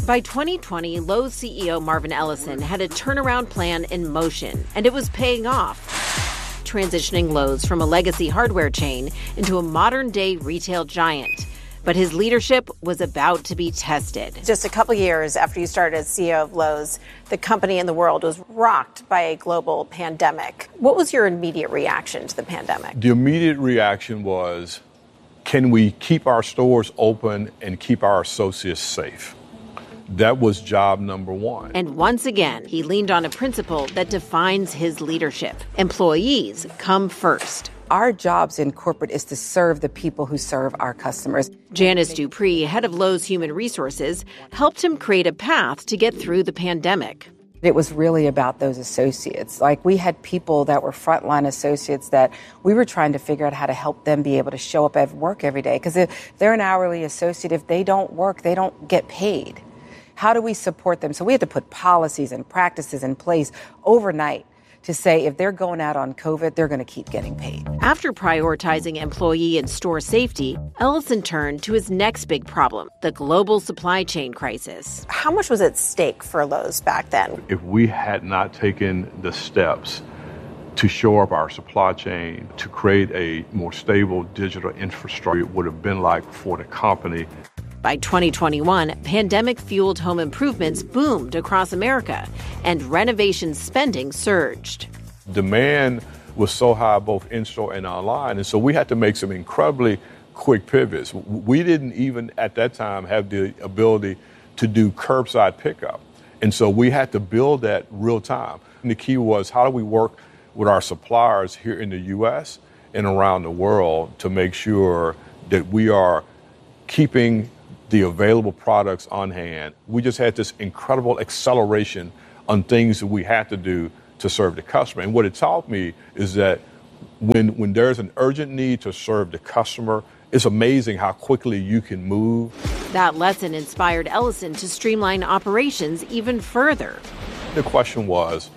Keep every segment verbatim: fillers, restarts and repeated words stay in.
By twenty twenty, Lowe's C E O Marvin Ellison had a turnaround plan in motion, and it was paying off, transitioning Lowe's from a legacy hardware chain into a modern-day retail giant. But his leadership was about to be tested. Just a couple years after you started as C E O of Lowe's, the company and the world was rocked by a global pandemic. What was your immediate reaction to the pandemic? The immediate reaction was, can we keep our stores open and keep our associates safe? That was job number one. And once again, he leaned on a principle that defines his leadership. Employees come first. Our jobs in corporate is to serve the people who serve our customers. Janice Dupree, head of Lowe's Human Resources, helped him create a path to get through the pandemic. It was really about those associates. Like, we had people that were frontline associates that we were trying to figure out how to help them be able to show up at work every day. Because if they're an hourly associate, if they don't work, they don't get paid. How do we support them? So we had to put policies and practices in place overnight to say if they're going out on COVID, they're going to keep getting paid. After prioritizing employee and store safety, Ellison turned to his next big problem, the global supply chain crisis. How much was at stake for Lowe's back then? If we had not taken the steps to shore up our supply chain, to create a more stable digital infrastructure, it would have been like for the company. By twenty twenty-one, pandemic-fueled home improvements boomed across America, and renovation spending surged. Demand was so high both in-store and online, and so we had to make some incredibly quick pivots. We didn't even at that time have the ability to do curbside pickup, and so we had to build that real time. And the key was, how do we work with our suppliers here in the U S and around the world to make sure that we are keeping the available products on hand. We just had this incredible acceleration on things that we had to do to serve the customer. And what it taught me is that when when there's an urgent need to serve the customer, it's amazing how quickly you can move. That lesson inspired Ellison to streamline operations even further. The question was,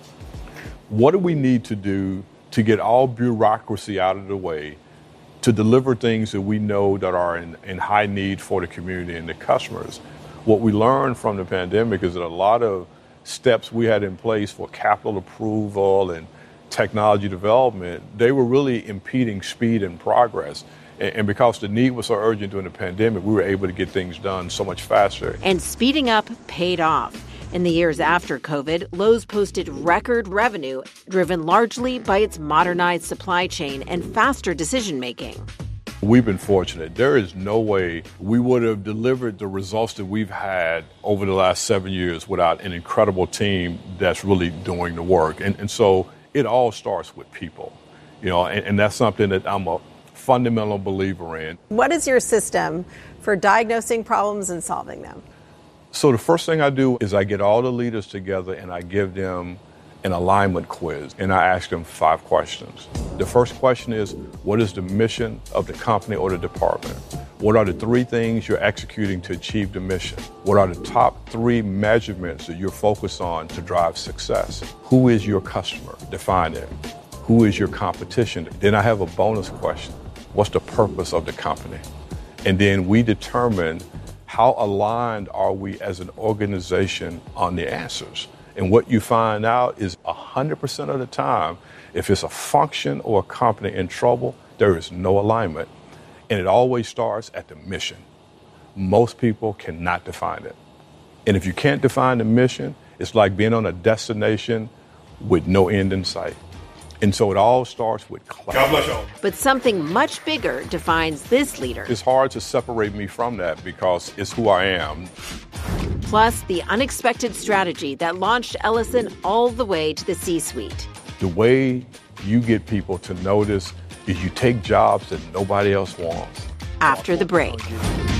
what do we need to do to get all bureaucracy out of the way to deliver things that we know that are in, in high need for the community and the customers? What we learned from the pandemic is that a lot of steps we had in place for capital approval and technology development, they were really impeding speed and progress. And, and because the need was so urgent during the pandemic, we were able to get things done so much faster. And speeding up paid off. In the years after COVID, Lowe's posted record revenue, driven largely by its modernized supply chain and faster decision-making. We've been fortunate. There is no way we would have delivered the results that we've had over the last seven years without an incredible team that's really doing the work. And, and so it all starts with people, you know, and, and that's something that I'm a fundamental believer in. What is your system for diagnosing problems and solving them? So the first thing I do is I get all the leaders together and I give them an alignment quiz, and I ask them five questions. The first question is, what is the mission of the company or the department? What are the three things you're executing to achieve the mission? What are the top three measurements that you're focused on to drive success? Who is your customer? Define it. Who is your competition? Then I have a bonus question. What's the purpose of the company? And then we determine how aligned are we as an organization on the answers. And what you find out is one hundred percent of the time, if it's a function or a company in trouble, there is no alignment. And it always starts at the mission. Most people cannot define it. And if you can't define the mission, it's like being on a destination with no end in sight. And so it all starts with clarity. God bless y'all. But something much bigger defines this leader. It's hard to separate me from that because it's who I am. Plus, the unexpected strategy that launched Ellison all the way to the C-suite. The way you get people to notice is you take jobs that nobody else wants. After the break.